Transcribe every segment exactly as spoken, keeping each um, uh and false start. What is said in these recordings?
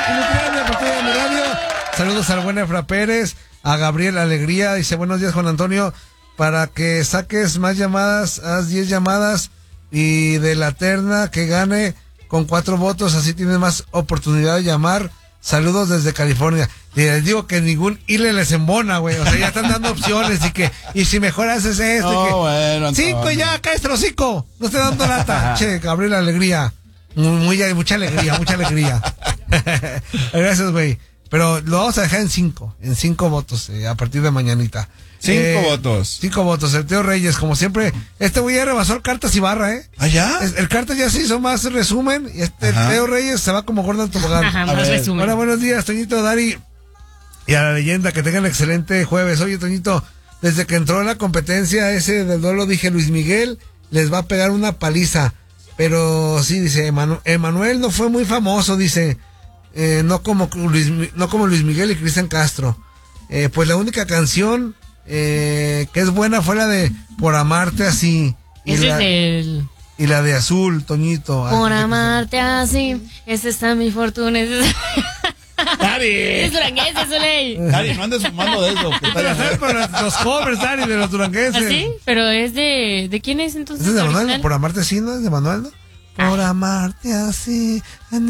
Inutilandia por T V M Radio. Saludos al buen Efra Pérez, a Gabriel Alegría, dice buenos días Juan Antonio, para que saques más llamadas, haz diez llamadas y de la terna que gane con cuatro votos, así tienes más oportunidad de llamar. Saludos desde California. Y les digo que ningún hile les embona, güey. O sea, ya están dando opciones y que, y si mejor haces esto. No, que, bueno, cinco y ya, cállate el hocico. No estoy dando lata. Che, Gabriel Alegría. Muy, muy, mucha alegría, mucha alegría. Gracias, güey. Pero lo vamos a dejar en cinco, en cinco votos eh, a partir de mañanita. Cinco eh, votos. Cinco votos. El Teo Reyes, como siempre, este güey ya rebasó el Cartas Ibarra, ¿eh? ¿Ah, ya? El, el Cartas ya se hizo más resumen y este Ajá. Teo Reyes se va como gordo en tobogán. Ajá, más resumen. Hola, buenos días, Toñito, Dari y a la leyenda, que tengan excelente jueves. Oye, Toñito, desde que entró en la competencia ese del duelo dije Luis Miguel les va a pegar una paliza. Pero sí, dice, Emanu- Emanuel no fue muy famoso, dice, eh, no como Luis, no como Luis Miguel y Cristian Castro. Eh, pues la única canción eh, que es buena fue la de Por Amarte Así. Y Ese la, es el... y la de Azul, Toñito. Por amarte así, esa está mi fortuna. Dari. Es duranguense, Soleil. Dari, no andes fumando de eso. ¿Qué para hacer con los, los covers, Dari, de los duranguenses? ¿Ah, sí? Pero es de... ¿De quién es entonces? ¿Es de original? Manuel? ¿Por Amarte Así, no? ¿Es de Manuel, no? Ah. Por amarte así.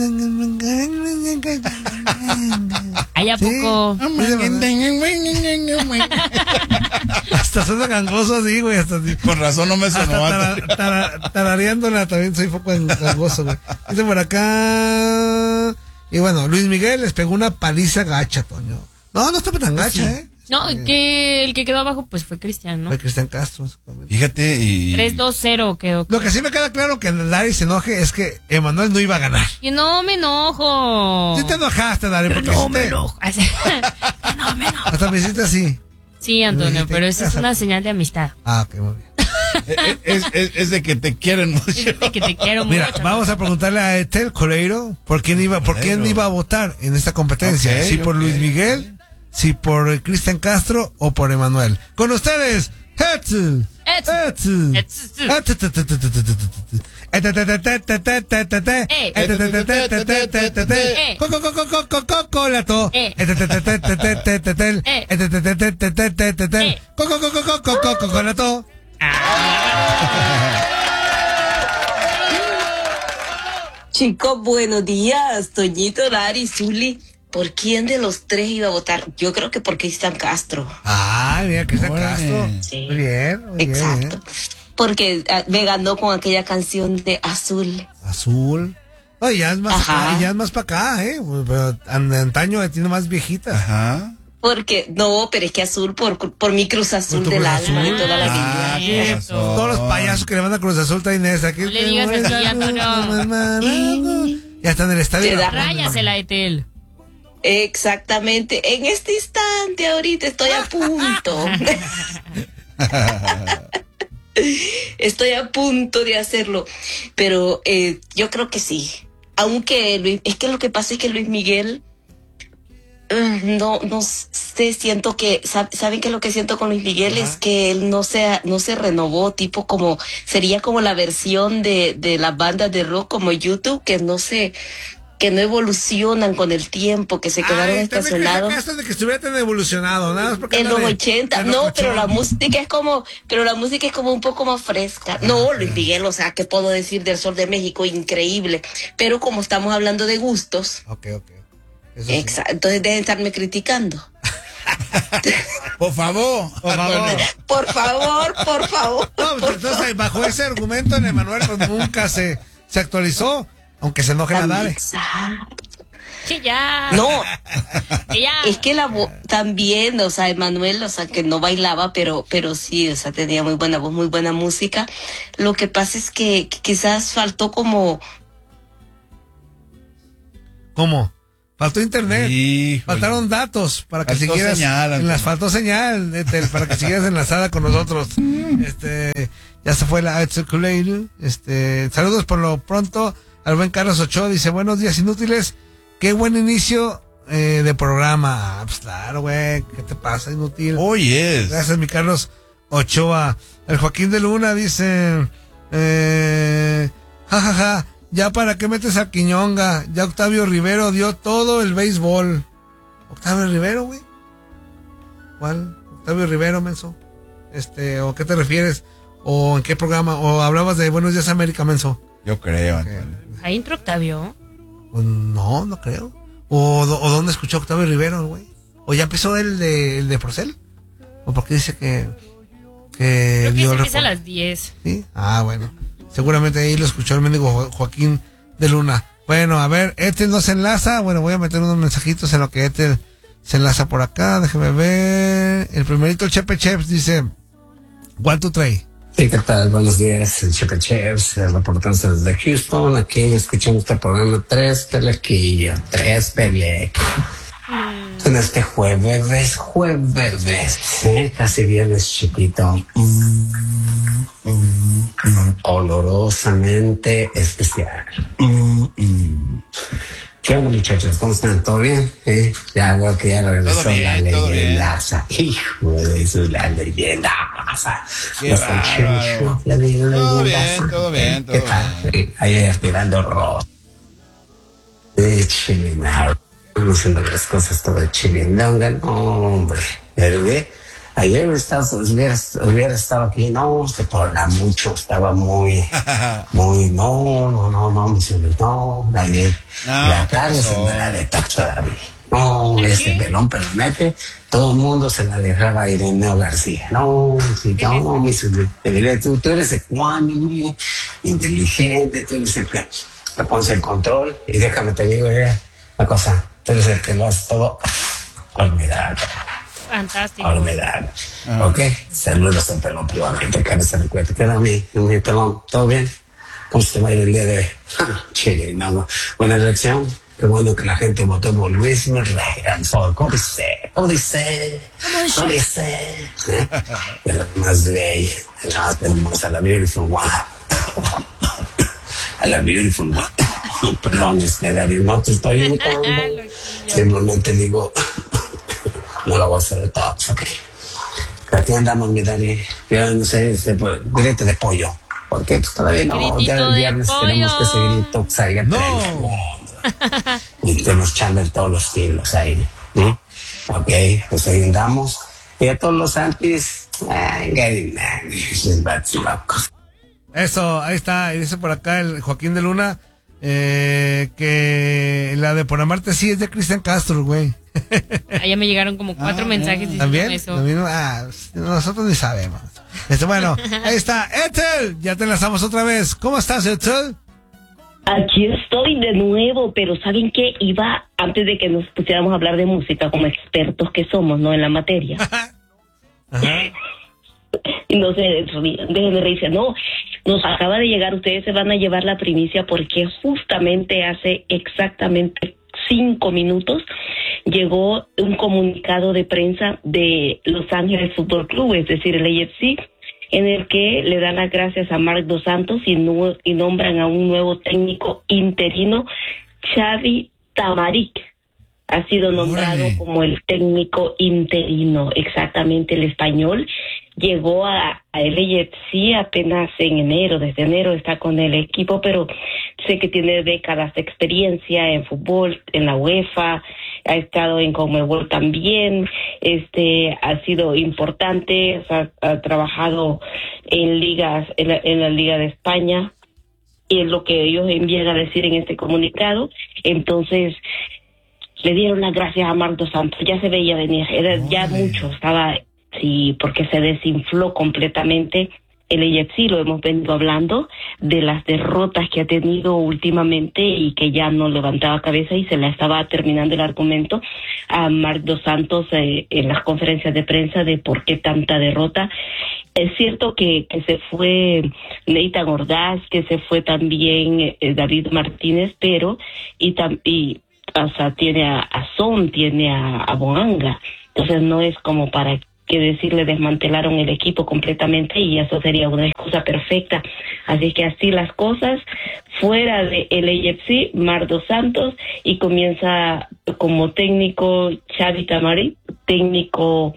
¿Ay, a poco? Hasta suena gangoso así, güey. Hasta así. Con razón no me sonó. Hasta tara, tara, tarareándola también soy poco gangoso, güey. Dice por acá. Y bueno, Luis Miguel les pegó una paliza gacha, Toño. No, no estaba tan gacha, sí. ¿eh? No, eh. que el que quedó abajo pues fue Cristian, ¿no? Fue Cristian Castro. Fíjate y... tres dos cero quedó. Lo que sí me queda claro que Dari se enoje es que Emanuel no iba a ganar. Y no me enojo. Sí te enojaste, Dari. Porque no sí me te... enojo. No me enojo. Hasta me hiciste así. Sí, Antonio, dijiste, pero eso es una señal de amistad. Ah, ok, muy bien. es, es, es de que te quieren mucho. Es de que te quiero mucho. Mira, vamos a preguntarle a Etel Coleiro por quién iba, por quién iba a votar en esta competencia. Okay, si por okay. Luis Miguel, si por Cristian Castro o por Emanuel. Con ustedes, Etel. Etel. Cocolato. Cocolato. Chicos, buenos días. Toñito, Dari, Zuli. ¿Por quién de los tres iba a votar? Yo creo que por Cristian Castro. Ah, mira, Cristian Castro. Sí. Muy bien, muy Exacto. bien. Porque uh, me ganó con aquella canción de Azul. Azul. No, ya es más Ajá. acá, ya es más para acá, ¿eh? Pero an- antaño tiene más viejitas. Ajá. Porque, no, pero es que Azul por, por mi Cruz Azul Por tu del Cruz alma Azul. de toda la Ah, vida. qué Eso. razón. Todos los payasos que le van a Cruz Azul traen esa. No le digas así, Antonio. Ya está en el estadio. Te da- Ráyasela, Etel. Exactamente. En este instante, ahorita estoy a punto. Estoy a punto de hacerlo. Pero eh, yo creo que sí. Aunque Luis, es que lo que pasa es que Luis Miguel, uh, no, no sé, siento que, sab, ¿saben qué es lo que siento con Luis Miguel? Ajá. Es que él no se, no se renovó, tipo como, sería como la versión de, de las bandas de rock como YouTube, que no se, que no evolucionan con el tiempo, que se quedaron Ay, estacionados. Hasta de que estuviera tan evolucionado, nada más porque En los anda de- ochenta, de no, locochón. pero la música es como, pero la música es como un poco más fresca. No, Luis Miguel, o sea, ¿qué puedo decir del Sol de México? Increíble. Pero como estamos hablando de gustos, Ok, ok. Eso sí. exacto, entonces dejen de estarme criticando. Por favor. Por favor. Por favor, por favor. No, pues por entonces bajo ese argumento en Emanuel pues nunca se, se actualizó, aunque se enoje a Dare. Exacto. Sí, ya. No, Que ya. es que la voz también, o sea, Emanuel, o sea, que no bailaba, pero, pero sí, o sea, tenía muy buena voz, muy buena música. Lo que pasa es que, que quizás faltó como, ¿Cómo? Faltó internet. Híjole. Faltaron datos para que Faltó siguieras. señal, en las Antonio. faltó señal Etel, para que siguieras enlazada con nosotros. Este, ya se fue la Circulator. Este, saludos por lo pronto al buen Carlos Ochoa. Dice, buenos días inútiles. Qué buen inicio eh, de programa. Ah, pues claro, güey. ¿Qué te pasa, inútil? Oh, yes. Gracias, mi Carlos Ochoa. El Joaquín de Luna dice, eh, jajaja, ya para qué metes a Quiñonga, ya Octavio Rivero dio todo el béisbol. Octavio Rivero, güey. ¿Cuál? Octavio Rivero, menso. Este, ¿o qué te refieres? ¿O en qué programa? ¿O hablabas de Buenos Días América, menso? Yo creo, Okay. Antonio. ¿Ahí entró Octavio? Pues no, no creo. ¿O, o dónde escuchó Octavio Rivero, güey? ¿O ya empezó el de, el de Porcel? ¿O porque dice que... que Creo que dio se el empieza a reporte? las diez. ¿Sí? Ah, bueno. Seguramente ahí lo escuchó el mendigo Jo- Joaquín de Luna. Bueno, a ver, Ethel no se enlaza. Bueno, voy a meter unos mensajitos en lo que Ethel se enlaza por acá. Déjeme ver. El primerito, el Chepe Cheps, dice... One, two, three. Sí, ¿qué tal? Buenos días, el Chepe Chefs, reportándose desde Houston, aquí escuchando este programa Tres Pelequillos, Tres Pelequillos. En este jueves, jueves, ¿eh? Casi viernes chiquito, mm, mm, mm, olorosamente especial. Mm, mm. ¿Qué onda, muchachos? ¿Cómo están? ¿Todo bien? ¿Eh? Ya veo que ya regresó Todo bien, la todo bien. leyendaza. Hijo de su, la leyendaza. Qué Los Anchel bárbaro. Show, la leyendaza. Todo bien, todo bien, ¿Qué todo tal? Eh, Ahí aspirando rojo. De chilinar. Vamos haciendo las cosas todo de chilindonga. No, hombre. Pero ve, ayer hubiera estado, hubiera, hubiera estado aquí, no, se torna mucho, estaba muy, muy, no, no, no, no, mi señor, no, ayer, No, la ¿qué cara se pasó? me la de tacho David. No, ese pelón pelonete, todo el mundo se la dejaba a Ireneo García. No, sí, no, mi señor, te diré, tú, tú eres ecuánime, inteligente, tú eres el que le pones el control y déjame te digo, eh, la cosa, tú eres el que lo hace todo olvidado. Fantástico. Olvidar. Ah. Ok, saludos al pelón privadamente, cabeza de cuenta. ¿Qué era mi, mi pelón? ¿Todo bien? ¿Cómo se va a ir el día de hoy? Chile, no, buena elección. Qué bueno que la gente votó por Luis Miguel. ¿Cómo dice? ¿Cómo dice? ¿Cómo dice? ¿Eh? De la más bella. No, tenemos a la Beautiful One. A la Beautiful One. Perdón, este, David, no te estoy imitando. Simplemente digo... No lo voy a hacer de todos, ok. Aquí andamos, mi Dani. Yo no sé, este, pues, grito de pollo. Porque pues, todavía no, Gritito ya el de viernes pollo. queremos que ese grito salga. No. tremendo. Y tenemos chamber todos los kilos ahí. ¿no? Ok, pues ahí andamos. Y a todos los antis, ay, Gary, man, esos vatos locos. Eso, ahí está. Y dice por acá el Joaquín de Luna eh, que la de Por Amarte sí es de Cristian Castro, güey. Allá me llegaron como cuatro Ah, mensajes bien. diciendo ¿También? eso. Lo mismo, ah, nosotros ni sabemos. Este, bueno, ahí está. Ethel, ya te enlazamos otra vez. ¿Cómo estás, Ethel? Aquí estoy de nuevo, pero ¿saben qué? Iba, antes de que nos pusiéramos a hablar de música como expertos que somos, ¿no? En la materia. Ajá. Y no sé, déjenme reírse. No, nos acaba de llegar, ustedes se van a llevar la primicia porque justamente hace exactamente cinco minutos llegó un comunicado de prensa de Los Ángeles Fútbol Club, es decir, el A F C, en el que le dan las gracias a Marc Dos Santos y, nu- y nombran a un nuevo técnico interino, Xavi Tamarik. Ha sido nombrado Órale. como el técnico interino, exactamente el español. Llegó a, a L A F C apenas en enero, desde enero está con el equipo, pero sé que tiene décadas de experiencia en fútbol, en la UEFA, ha estado en Conmebol también, este, ha sido importante, ha, ha trabajado en ligas, en la, en la Liga de España, y es lo que ellos envían a decir en este comunicado. Entonces, le dieron las gracias a Marc Dos Santos, ya se veía venir, era ya Órale. mucho, estaba, sí, porque se desinfló completamente el A F C, lo hemos venido hablando, de las derrotas que ha tenido últimamente y que ya no levantaba cabeza y se la estaba terminando el argumento a Marc Dos Santos eh, en las conferencias de prensa de por qué tanta derrota. Es cierto que, que se fue Nathan Ordaz, que se fue también eh, David Martínez, pero y, tam, y o sea, tiene a, a Son, tiene a, a Boanga, entonces no es como para que decirle desmantelaron el equipo completamente y eso sería una excusa perfecta. Así que así las cosas, fuera de el A F C, Marc Dos Santos, y comienza como técnico Xavi Tamarik, técnico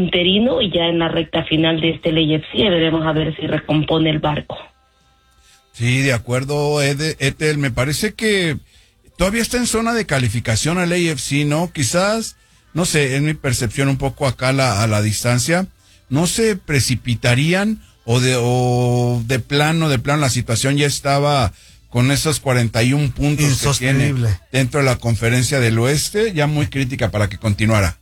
interino, y ya en la recta final de este L A F C veremos a ver si recompone el barco. Sí, de acuerdo, Ed- Ethel, me parece que todavía está en zona de calificación al A F C, ¿no? Quizás, no sé, es mi percepción un poco acá a la, a la distancia, no se precipitarían o de, o de plano, de plano la situación ya estaba con esos cuarenta y un puntos que tiene Insostenible. dentro de la conferencia del oeste, ya muy crítica para que continuara.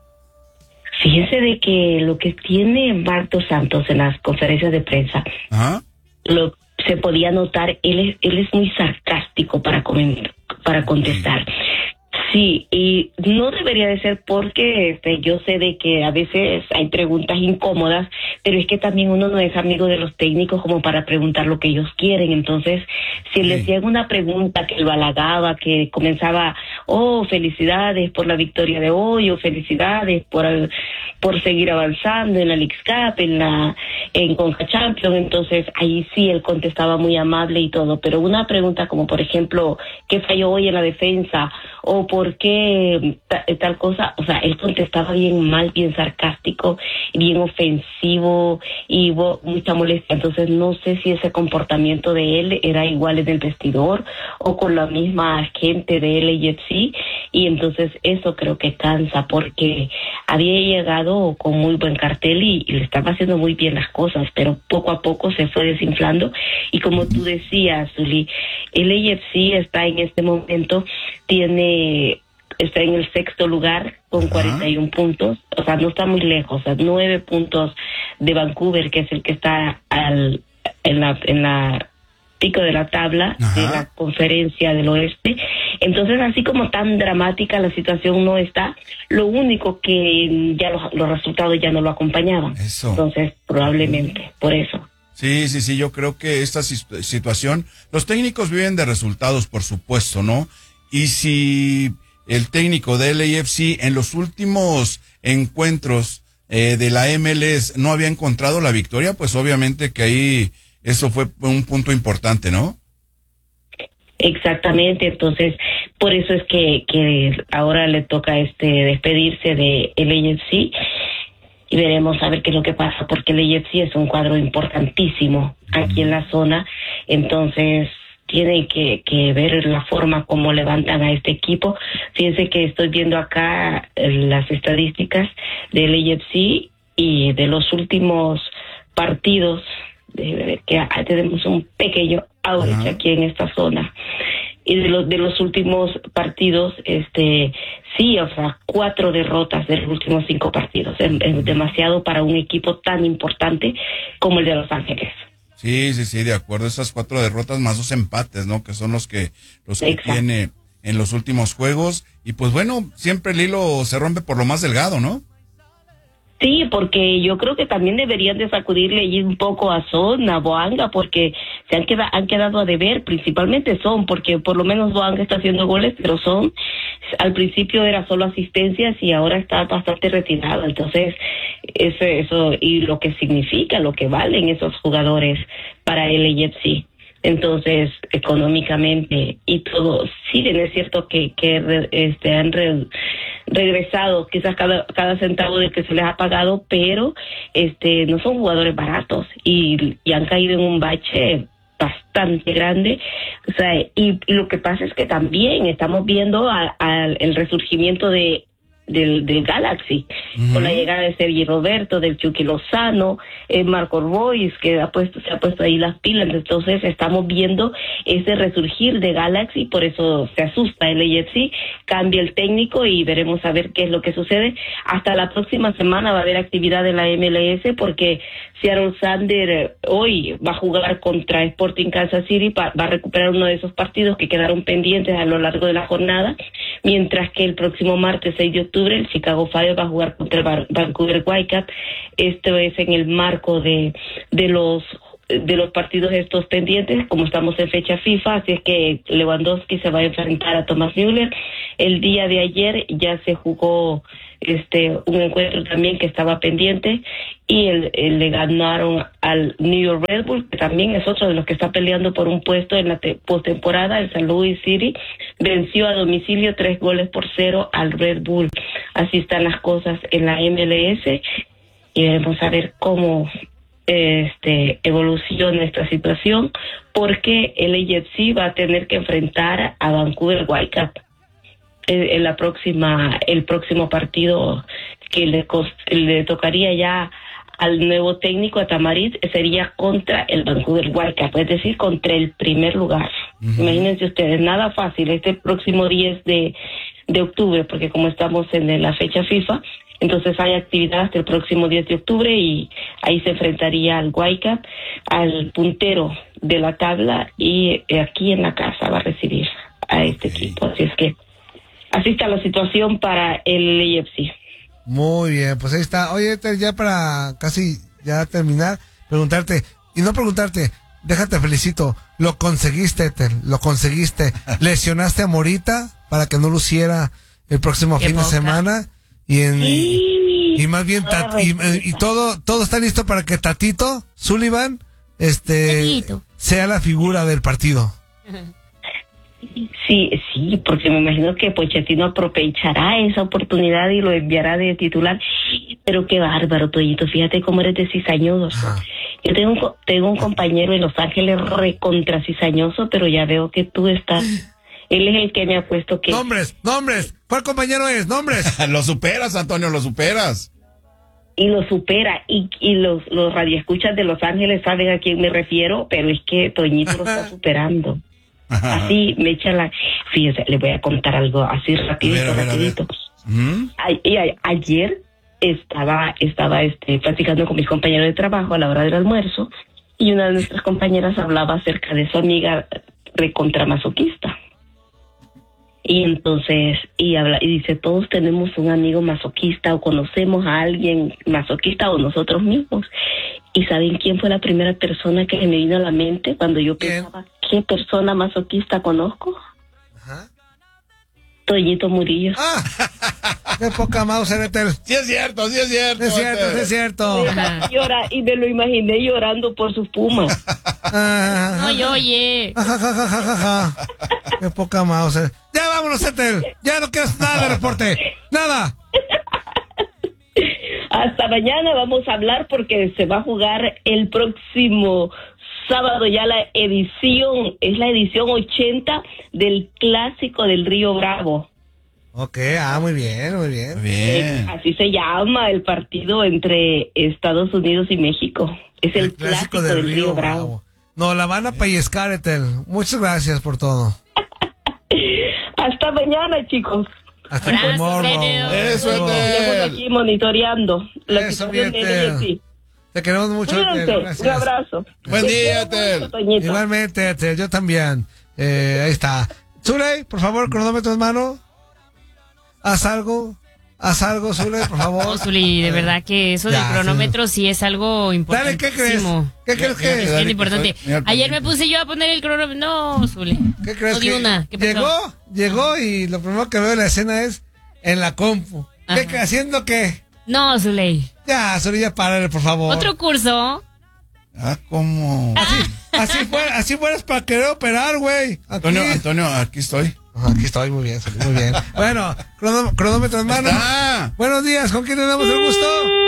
Fíjense de que lo que tiene Marto Santos en las conferencias de prensa, Ajá. lo se podía notar, él es, él es muy sarcástico para, comen- para contestar. Sí, y no debería de ser porque este, yo sé de que a veces hay preguntas incómodas, pero es que también uno no es amigo de los técnicos como para preguntar lo que ellos quieren. Entonces, si le hacían una pregunta que lo halagaba, que comenzaba, oh, felicidades por la victoria de hoy, o felicidades por, el- por seguir avanzando en la Leagues Cup, en la en Conca Champions, entonces ahí sí él contestaba muy amable y todo, pero una pregunta como por ejemplo, ¿qué falló hoy en la defensa? O por qué ta- tal cosa, o sea, él contestaba bien mal, bien sarcástico, bien ofensivo y hubo mucha molestia. Entonces no sé si ese comportamiento de él era igual en el vestidor o con la misma gente de L A F C, y entonces eso creo que cansa porque había llegado con muy buen cartel y, y le estaba haciendo muy bien las cosas, pero poco a poco se fue desinflando y como tú decías, Zuli, el A F C está en este momento, tiene está en el sexto lugar con Ajá. cuarenta y un puntos, o sea, no está muy lejos, o sea, nueve puntos de Vancouver, que es el que está al en la en la pico de la tabla Ajá. de la conferencia del oeste. Entonces, así como tan dramática la situación no está, lo único que ya los, los resultados ya no lo acompañaban. Eso. Entonces, probablemente, por eso. Sí, sí, sí, yo creo que esta sis- situación, los técnicos viven de resultados, por supuesto, ¿no? Y si el técnico de L A F C en los últimos encuentros eh, de la M L S no había encontrado la victoria, pues obviamente que ahí eso fue un punto importante, ¿no? Exactamente, entonces por eso es que, que ahora le toca este despedirse de L A F C y veremos a ver qué es lo que pasa, porque el A F C es un cuadro importantísimo aquí en la zona, entonces tiene que, que ver la forma como levantan a este equipo. Fíjense que estoy viendo acá eh, las estadísticas del A F C y de los últimos partidos, déjeme ver que ah, tenemos un pequeño outage Ajá. aquí en esta zona. Y de los de los últimos partidos, este, sí, o sea, cuatro derrotas de los últimos cinco partidos. Es, es demasiado para un equipo tan importante como el de Los Ángeles. Sí, sí, sí, de acuerdo. Esas cuatro derrotas más dos empates, ¿no? Que son los que los que Exacto. tiene en los últimos juegos. Y pues bueno, siempre el hilo se rompe por lo más delgado, ¿no? Sí, porque yo creo que también deberían de sacudirle allí un poco a Son, a Boanga, porque se han quedado, han quedado a deber, principalmente Son, porque por lo menos Boanga está haciendo goles, pero Son al principio era solo asistencias y ahora está bastante retirado. Entonces, eso, eso y lo que significa, lo que valen esos jugadores para el L A F C. Entonces, económicamente y todo, sí, bien es cierto que, que re- este, han re- regresado quizás cada, cada centavo de que se les ha pagado, pero este no son jugadores baratos y, y han caído en un bache bastante grande. O sea, y, y lo que pasa es que también estamos viendo a- a el resurgimiento de del, del Galaxy, Ujú. con la llegada de Sergi Roberto, del Chucky Lozano, eh, Marco Royce, que ha puesto, se ha puesto ahí las pilas. Entonces estamos viendo ese resurgir de Galaxy, por eso se asusta el A F C, cambia el técnico y veremos a ver qué es lo que sucede. Hasta la próxima semana va a haber actividad en la M L S porque Seattle Sander eh, hoy va a jugar contra Sporting Kansas City, va, va a recuperar uno de esos partidos que quedaron pendientes a lo largo de la jornada, mientras que el próximo martes seis de octubre el Chicago Fire va a jugar contra el Bar- Vancouver Whitecaps. Esto es en el marco de, de los de los partidos estos pendientes, como estamos en fecha FIFA, así es que Lewandowski se va a enfrentar a Thomas Müller. El día de ayer ya se jugó este un encuentro también que estaba pendiente y el, el- le ganaron al New York Red Bull, que también es otro de los que está peleando por un puesto en la te- postemporada. El San Luis City venció a domicilio tres goles por cero al Red Bull. Así están las cosas en la M L S y veremos a ver cómo este evolucione esta situación, porque el A F C va a tener que enfrentar a Vancouver Whitecaps en, en la próxima, el próximo partido que le, cost, le tocaría ya al nuevo técnico, a Tamariz, sería contra el Vancouver Whitecaps, es decir, contra el primer lugar. Uh-huh. Imagínense ustedes, nada fácil, este próximo diez de, de octubre, porque como estamos en la fecha FIFA, entonces hay actividad hasta el próximo diez de octubre y ahí se enfrentaría al Whitecaps, al puntero de la tabla, y aquí en la casa va a recibir a este okay. equipo. Así es que así está la situación para el A F C. Muy bien, pues ahí está. Oye, ya para casi ya terminar, preguntarte, y no preguntarte, déjate felicito, lo conseguiste, Ethel, lo conseguiste. Lesionaste a Morita para que no luciera el próximo fin poca. de semana. Y, en, y, y más bien, tat, y, y todo todo está listo para que Tatito Sullivan este Tatito. sea la figura del partido. Sí, sí, porque me imagino que Pochettino aprovechará esa oportunidad y lo enviará de titular. Pero qué bárbaro, Toñito, fíjate cómo eres de cizañoso. Ajá. Yo tengo un, tengo un compañero en Los Ángeles recontra cizañoso, pero ya veo que tú estás... Él es el que me ha puesto que... Nombres, nombres, ¿cuál compañero es? Nombres. Lo superas, Antonio, lo superas. Y lo supera, y, y los, los radioescuchas de Los Ángeles saben a quién me refiero, pero es que Toñito lo está superando. Así me echa la... Fíjese, le voy a contar algo así rapidito, a ver, a ver, rapidito. A ¿Mm? a, a, ayer estaba estaba este platicando con mis compañeros de trabajo a la hora del almuerzo, y una de nuestras compañeras hablaba acerca de su amiga recontramasoquista. Y entonces, y habla y dice, todos tenemos un amigo masoquista o conocemos a alguien masoquista o nosotros mismos. ¿Y saben quién fue la primera persona que me vino a la mente cuando yo ¿Quién? pensaba, qué persona masoquista conozco? Ajá. Toñito Murillo. ¡Ah! ¡Qué poca mouse, Ethel! Sí es cierto, sí es cierto. Es cierto, sí es cierto. Y, llora, y me lo imaginé llorando por sus pumas. Ah, Oye, oye. Ja, ja, ja, ja, ja, ja. ¡Qué poca mouse! ¡Ya vámonos, Ethel! ¡Ya no quieres nada de reporte! ¡Nada! Hasta mañana vamos a hablar porque se va a jugar el próximo sábado ya la edición, es la edición ochenta del Clásico del Río Bravo. Ok, ah, muy bien, muy bien. Muy bien. Eh, así se llama el partido entre Estados Unidos y México. Es el, el Clásico, Clásico del, del Río, Río Bravo. Bravo. No, la van a pellizcar, Ethel. Muchas gracias por todo. Hasta mañana, chicos. Hasta el morro. Eso, Ethel. Aquí monitoreando la Eso, situación de Ethel. Te queremos mucho, Ethel. Un abrazo. Buen día, Ethel. Igualmente, Ethel, yo también. Eh, ahí está. Zuley, por favor, cronómetro en mano. Haz algo. Haz algo, Zuley, por favor. No, Zuley, de verdad que eso ya, del cronómetro sí. sí es algo importante. Dale, ¿qué crees? ¿Qué crees que es? Es bien importante. Ayer me puse yo a poner el cronómetro. No, Zuley. ¿Qué crees no que una. ¿Qué llegó? Llegó y lo primero que veo en la escena es en la compu. ¿Qué, ¿Haciendo qué? No, Zuley. Ya, Zuley, ya párale, por favor. ¿Otro curso? Ah, ¿cómo? Así, así, fuera, así fueras para querer operar, güey. Antonio, Antonio, aquí estoy. Aquí estoy, muy bien, muy bien. Bueno, cronómetro en mano. Está. Buenos días, ¿con quién tenemos el gusto?